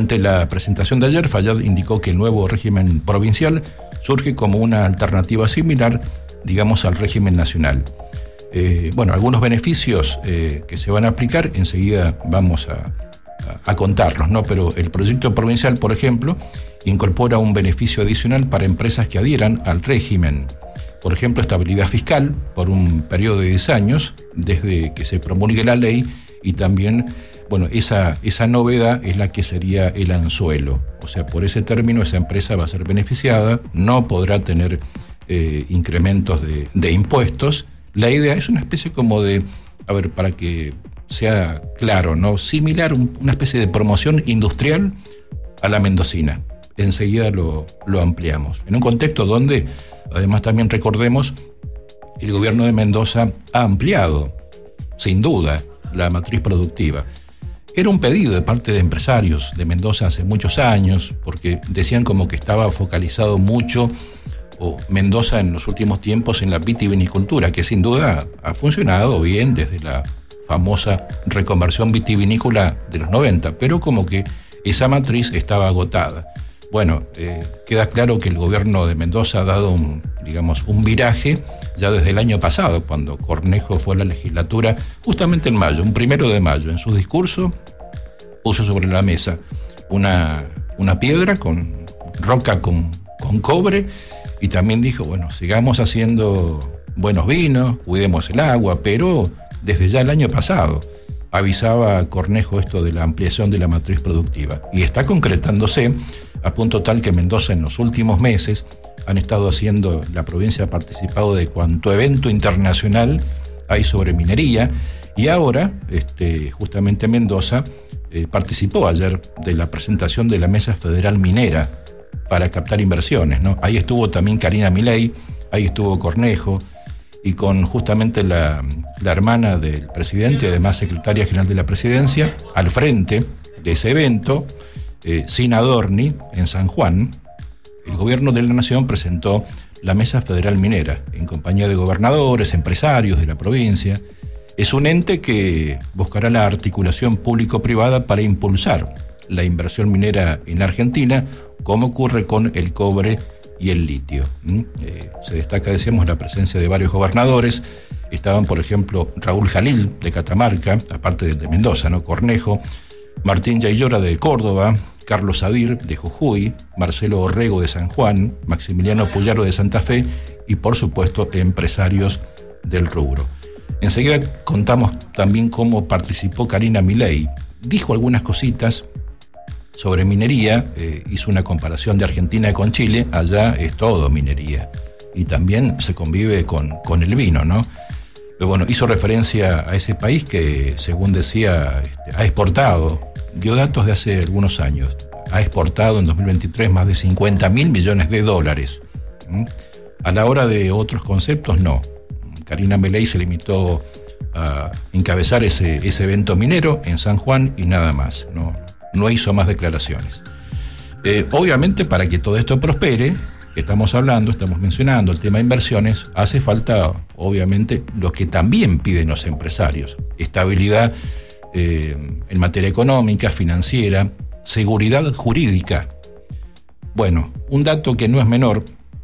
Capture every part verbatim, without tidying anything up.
Ante la presentación de ayer, Fayad indicó que el nuevo régimen provincial surge como una alternativa similar, digamos, al régimen nacional. Eh, bueno, algunos beneficios eh, que se van a aplicar, enseguida vamos a, a, a contarlos, ¿no? Pero el proyecto provincial, por ejemplo, incorpora un beneficio adicional para empresas que adhieran al régimen. Por ejemplo, estabilidad fiscal por un periodo de diez años, desde que se promulgue la ley, y también, bueno, esa, esa novedad es la que sería el anzuelo. O sea, por ese término esa empresa va a ser beneficiada, no podrá tener eh, incrementos de, de impuestos. La idea es una especie como de, a ver, para que sea claro, ¿no? Similar, un, una especie de promoción industrial a la mendocina. Enseguida lo, lo ampliamos. En un contexto donde, además también recordemos, el gobierno de Mendoza ha ampliado, sin duda, la matriz productiva. Era un pedido de parte de empresarios de Mendoza hace muchos años, porque decían como que estaba focalizado mucho, o Mendoza en los últimos tiempos, en la vitivinicultura, que sin duda ha funcionado bien desde la famosa reconversión vitivinícola de los noventa, pero como que esa matriz estaba agotada. Bueno, eh, queda claro que el gobierno de Mendoza ha dado un, digamos, un viraje ya desde el año pasado, cuando Cornejo fue a la legislatura, justamente en mayo, un primero de mayo. En su discurso puso sobre la mesa una, una piedra con roca con, con cobre, y también dijo, bueno, sigamos haciendo buenos vinos, cuidemos el agua, pero desde ya el año pasado avisaba a Cornejo esto de la ampliación de la matriz productiva. Y está concretándose a punto tal que Mendoza en los últimos meses han estado haciendo, la provincia ha participado de cuanto evento internacional hay sobre minería, y ahora este, justamente Mendoza eh, participó ayer de la presentación de la Mesa Federal Minera para captar inversiones, ¿no? Ahí estuvo también Karina Milei, ahí estuvo Cornejo, y con justamente la, la hermana del presidente, además secretaria general de la presidencia, al frente de ese evento, eh, sin Adorni, en San Juan, el gobierno de la nación presentó la Mesa Federal Minera, en compañía de gobernadores, empresarios de la provincia. Es un ente que buscará la articulación público-privada para impulsar la inversión minera en Argentina, como ocurre con el cobre y el litio. ¿Mm? Eh, se destaca, decíamos, la presencia de varios gobernadores. Estaban, por ejemplo, Raúl Jalil, de Catamarca, aparte de Mendoza, ¿no? Cornejo, Martín Yaillora, de Córdoba, Carlos Sadir, de Jujuy, Marcelo Orrego, de San Juan, Maximiliano Puyaro, de Santa Fe, y, por supuesto, empresarios del rubro. Enseguida contamos también cómo participó Karina Milei. Dijo algunas cositas sobre minería, eh, hizo una comparación de Argentina con Chile. Allá es todo minería, y también se convive con, con el vino, ¿no? Pero bueno, hizo referencia a ese país que, según decía, este, ha exportado, dio datos de hace algunos años, ha exportado en dos mil veintitrés más de cincuenta mil millones de dólares. ¿Mm? A la hora de otros conceptos, no. Karina Milei se limitó a encabezar ese, ese evento minero en San Juan y nada más, no, no hizo más declaraciones. Eh, obviamente, para que todo esto prospere, que estamos hablando, estamos mencionando el tema de inversiones, hace falta, obviamente, lo que también piden los empresarios: estabilidad eh, en materia económica, financiera, seguridad jurídica. Bueno, un dato que no es menor,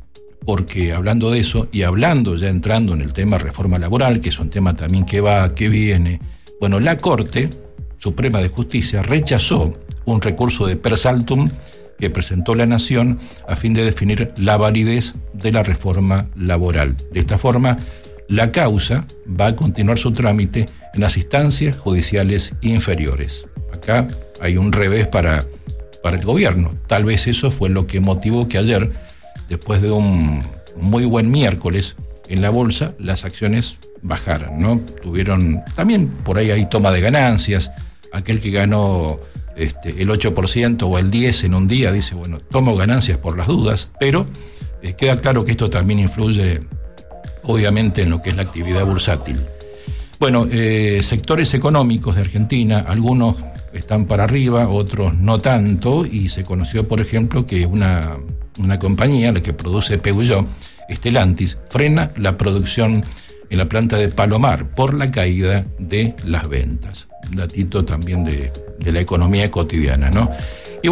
porque hablando de eso, y hablando ya entrando en el tema reforma laboral, que es un tema también que va, que viene, bueno, la Corte Suprema de Justicia rechazó un recurso de per saltum que presentó la Nación a fin de definir la validez de la reforma laboral. De esta forma, la causa va a continuar su trámite en las instancias judiciales inferiores. Acá hay un revés para, para el gobierno. Tal vez eso fue lo que motivó que ayer, después de un muy buen miércoles en la bolsa, las acciones bajaran, ¿no? Tuvieron también por ahí hay toma de ganancias. Aquel que ganó este, el ocho por ciento o el diez por ciento en un día dice, bueno, tomo ganancias por las dudas, pero eh, queda claro que esto también influye obviamente en lo que es la actividad bursátil. Bueno, eh, sectores económicos de Argentina, algunos están para arriba, otros no tanto, y se conoció, por ejemplo, que una, una compañía, la que produce Peugeot, Stellantis, frena la producción en la planta de Palomar por la caída de las ventas. Un datito también de, de la economía cotidiana, ¿no?